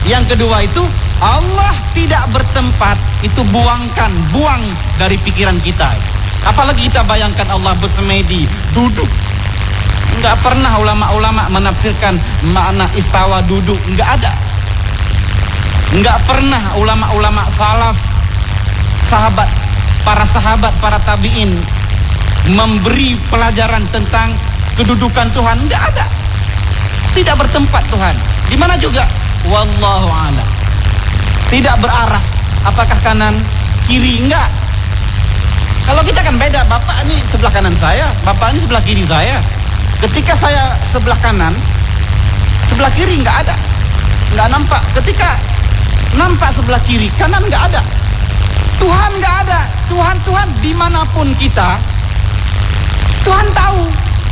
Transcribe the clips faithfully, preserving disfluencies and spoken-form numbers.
Yang kedua itu Allah tidak bertempat, itu buangkan, buang dari pikiran kita. Apalagi kita bayangkan Allah bersemedi, duduk. Enggak pernah ulama-ulama menafsirkan makna istawa duduk, enggak ada. Enggak pernah ulama-ulama salaf, sahabat, para sahabat, para tabi'in memberi pelajaran tentang kedudukan Tuhan, enggak ada. Tidak bertempat Tuhan. Di mana juga? Wallahu a'lam. Tidak berarah, apakah kanan, kiri, enggak. Kalau kita kan beda, bapak ini sebelah kanan saya, bapak ini sebelah kiri saya. Ketika saya sebelah kanan, sebelah kiri enggak ada, enggak nampak. Ketika nampak sebelah kiri, kanan enggak ada. Tuhan enggak ada. Tuhan, Tuhan dimanapun kita, Tuhan tahu.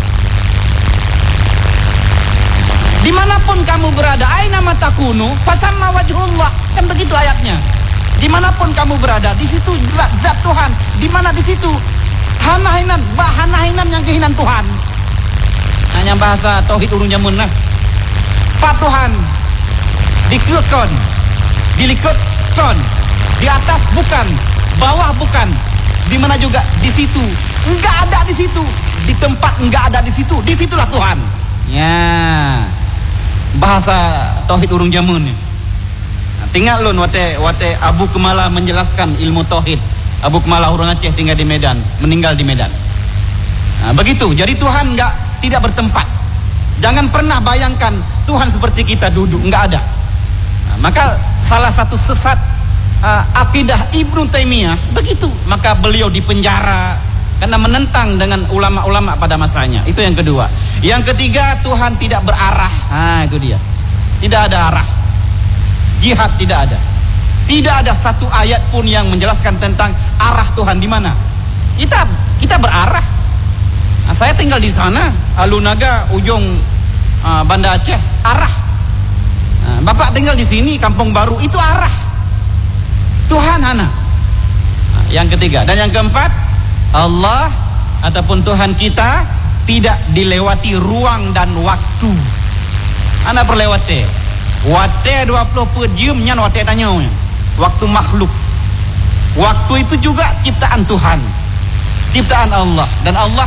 Dimanapun kamu berada, aina matakunu fasamma wajhullah, kan begitu ayatnya. Dimanapun kamu berada, di situ zat zat Tuhan. Di mana di situ? Hanainan, bahanainan yang kehinan Tuhan. Hanya bahasa tauhid urung jamun lah. Pak Tuhan, dikekon, dilikutkan, di atas bukan, bawah bukan. Di mana juga? Di situ. Enggak ada di situ. Di tempat enggak ada di situ. Di situlah Tuhan. Ya. Bahasa tauhid urung jamun. Nah, tinggal lun wate wate Abu Kemala menjelaskan ilmu tauhid. Abu Kemala orang Aceh tinggal di Medan, meninggal di Medan. Nah, begitu. Jadi Tuhan enggak tidak bertempat. Jangan pernah bayangkan Tuhan seperti kita duduk, enggak ada. Nah, maka salah satu sesat uh, akidah Ibnu Taimiyah begitu. Maka beliau dipenjara karena menentang dengan ulama-ulama pada masanya. Itu yang kedua. Yang ketiga, Tuhan tidak berarah. Nah, itu dia. Tidak ada arah. Jihad tidak ada. Tidak ada satu ayat pun yang menjelaskan tentang arah Tuhan di mana. Kita kita berarah. Nah, saya tinggal di sana, Alunaga, ujung uh, Banda Aceh, arah. Nah, Bapak tinggal di sini, Kampung Baru, itu arah. Tuhan hana. Nah, yang ketiga. Dan yang keempat, Allah ataupun Tuhan kita tidak dilewati ruang dan waktu. Anda perlewati wate dua puluh empat jam nyan wate tanya waktu makhluk. Waktu itu juga ciptaan Tuhan, ciptaan Allah. Dan Allah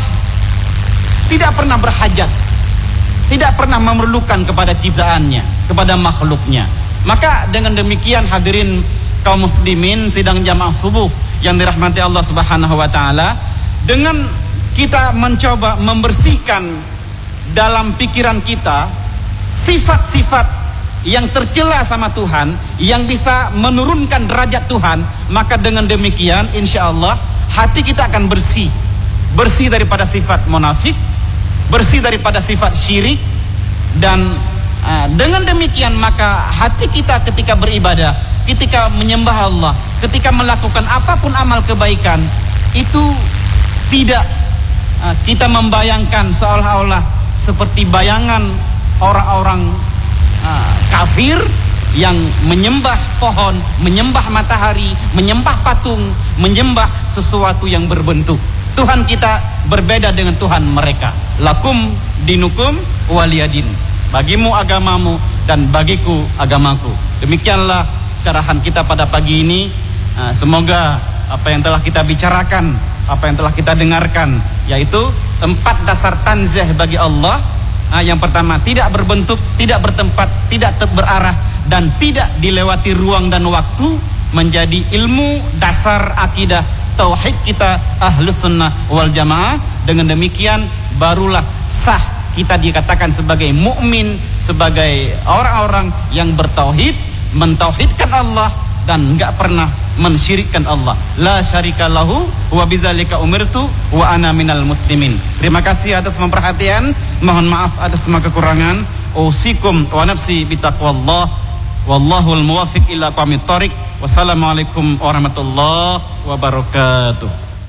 tidak pernah berhajat, tidak pernah memerlukan kepada ciptaannya, kepada makhluknya. Maka dengan demikian hadirin kaum muslimin sidang jamaah subuh yang dirahmati Allah Subhanahu wa taala, dengan kita mencoba membersihkan dalam pikiran kita sifat-sifat yang tercela sama Tuhan, yang bisa menurunkan derajat Tuhan, maka dengan demikian insya Allah hati kita akan bersih. Bersih daripada sifat munafik, bersih daripada sifat syirik. Dan uh, dengan demikian maka hati kita ketika beribadah, ketika menyembah Allah, ketika melakukan apapun amal kebaikan, itu tidak kita membayangkan seolah-olah seperti bayangan orang-orang uh, kafir yang menyembah pohon, menyembah matahari, menyembah patung, menyembah sesuatu yang berbentuk. Tuhan kita berbeda dengan Tuhan mereka. Lakum dinukum waliyadin. Bagimu agamamu dan bagiku agamaku. Demikianlah syarahan kita pada pagi ini. uh, Semoga apa yang telah kita bicarakan, apa yang telah kita dengarkan, yaitu empat dasar tanzih bagi Allah. Nah, yang pertama, tidak berbentuk, tidak bertempat, tidak berarah, dan tidak dilewati ruang dan waktu, menjadi ilmu dasar akidah tauhid kita ahlus sunnah wal jamaah. Dengan demikian barulah sah kita dikatakan sebagai mukmin, sebagai orang-orang yang bertauhid, mentauhidkan Allah dan enggak pernah mensyirikkan Allah. La syarika lahu wa bizalika umirtu wa ana minal muslimin. Terima kasih atas perhatian. Mohon maaf atas semua kekurangan. Usikum wa nafsi bitaqwallah. Wallahul muwaffiq ila aqwamit thoriq. Wassalamualaikum warahmatullahi wabarakatuh.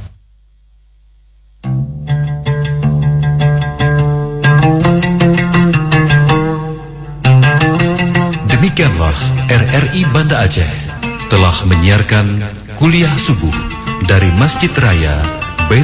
Demikianlah R R I Banda Aceh telah menyiarkan kuliah subuh dari Masjid Raya